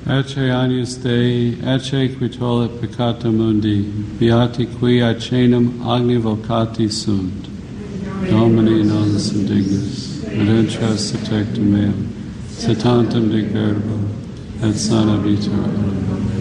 Ecce agnus Dei, ecce qui tollit peccata mundi, beati qui acenum agni vocati sunt. Domini nolus indignus, redentras tectum meum, se tantum digerbo, et sana vita.